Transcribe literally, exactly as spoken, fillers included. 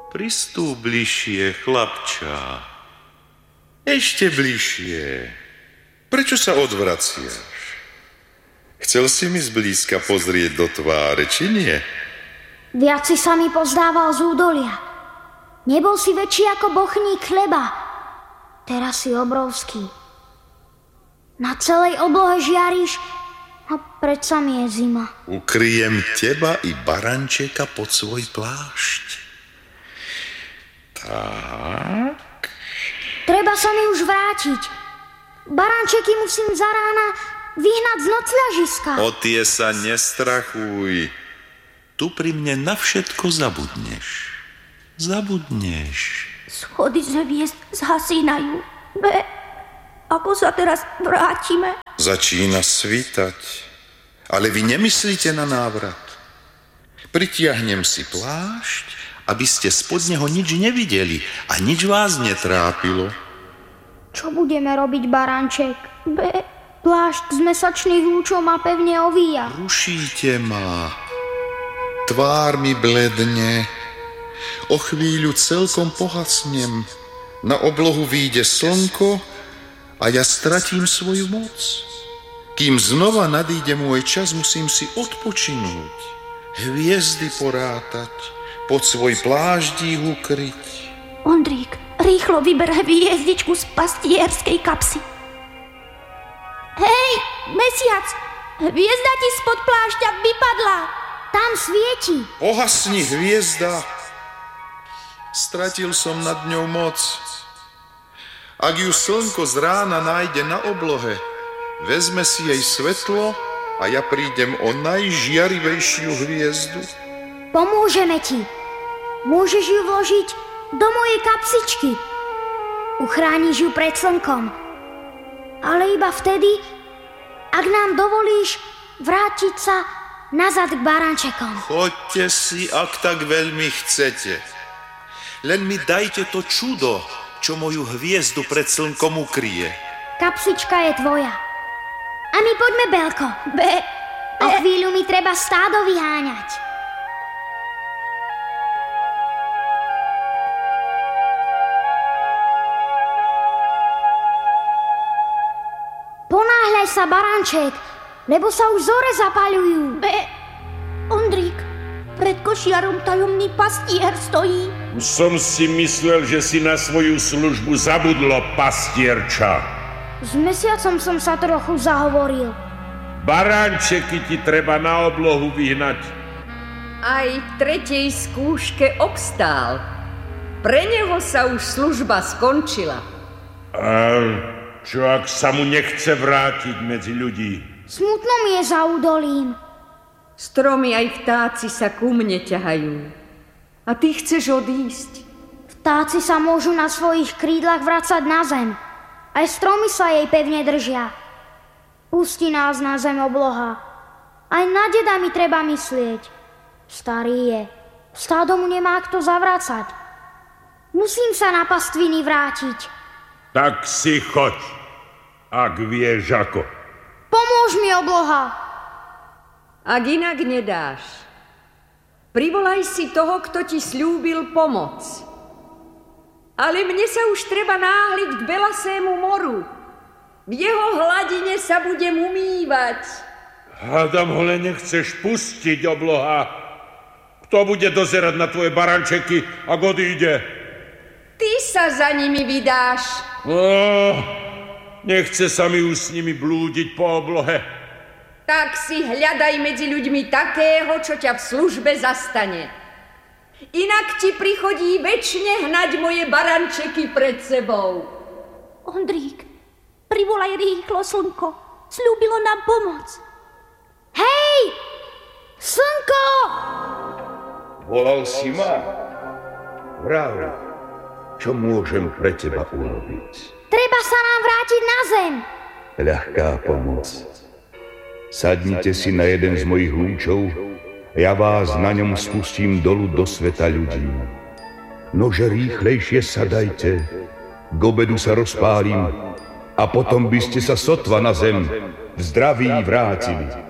Pristúp bližšie, chlapča. Ešte bližšie. Prečo sa odvraciaš? Chcel si mi zblízka pozrieť do tváre, či nie? Viac si sa mi pozdával z údolia. Nebol si väčší ako bochník chleba. Teraz si obrovský. Na celej oblohe žiariš a predsa mi je zima. Ukryjem teba i barančeka pod svoj plášť. Tak. Treba sa mi už vrátiť. Barančeky musím za rána vyhnať z nocľažiska. O tie sa nestrachuj. Tu pri mne na všetko zabudneš. Zabudneš. Schody z hviezd zhasínajú. Be, ako sa teraz vrátime? Začína svítať. Ale vy nemyslíte na návrat. Pritiahnem si plášť, aby ste spod neho nič nevideli a nič vás netrápilo. Čo budeme robiť, baranček? Be, plášť z mesačných lúčov ma pevne ovíja. Rušíte ma. Tvár mi bledne. O chvíľu celkom pohasnem. Na oblohu vyjde slnko a ja stratím svoju moc. Kým znova nadíde môj čas, musím si odpočinúť. Hviezdy porátať, pod svoj plášť ich ukryť. Ondrík, rýchlo vyber hviezdičku z pastierskej kapsy. Hej, mesiac, hviezda ti spod plášťa vypadla. Tam svieti. Pohasni, hviezda. Stratil som nad ňou moc. Ak ju slnko z rána nájde na oblohe, vezme si jej svetlo a ja prídem o najžiarivejšiu hviezdu. Pomôžeme ti. Môžeš ju vložiť do mojej kapsičky. Uchrániš ju pred slnkom. Ale iba vtedy, ak nám dovolíš vrátiť sa nazad k barančekom. Choďte si, ak tak veľmi chcete. Len mi dajte to čudo, čo moju hviezdu pred slnkom ukryje. Kapsička je tvoja. A my poďme, Belko. Be, be. O chvíľu mi treba stádo vyháňať. Ponáhľaj sa, baranček, lebo sa už zore zapaľujú. Be, Ondrík, pred košiarom tajomný pastier stojí. Už som si myslel, že si na svoju službu zabudlo, pastierča. S mesiacom som sa trochu zahovoril. Baránčeky ti treba na oblohu vyhnať. Aj v tretej skúške obstál. Pre neho sa už služba skončila. A čo ak sa mu nechce vrátiť medzi ľudí? Smutno mi je za údolím. Stromy aj vtáci sa ku mne ťahajú. A ty chceš odísť? Vtáci sa môžu na svojich krídlach vracať na zem. Aj stromy sa jej pevne držia. Pusti nás na zem, obloha. Aj na deda mi treba myslieť. Starý je. Stádo mu nemá kto zavracať. Musím sa na pastviny vrátiť. Tak si choď, ak vieš ako. Pomôž mi, obloha. Ak inak nedáš, privolaj si toho, kto ti sľúbil pomoc. Ale mne sa už treba náhliť k Belasému moru. V jeho hladine sa budem umývať. Hádam ho len nechceš pustiť, obloha. Kto bude dozerať na tvoje barančeky, ak odíde? Ty sa za nimi vydáš. Oh, nechce sa mi už s nimi blúdiť po oblohe. Tak si hľadaj medzi ľuďmi takého, čo ťa v službe zastane. Inak ti prichodí večne hnať moje barančeky pred sebou. Ondrík, privolaj rýchlo slnko. Sľúbilo nám pomoc. Hej! Slnko! Volal si ma? Vrav, čo môžem pre teba urobiť? Treba sa nám vrátiť na zem. Ľahká pomoc. Sadnite si na jeden z mojich lúčov, ja vás na ňom spustím dolu do sveta ľudí. Nože rýchlejšie sadajte, k obedu sa rozpálim a potom by ste sa sotva na zem v zdraví vrátili.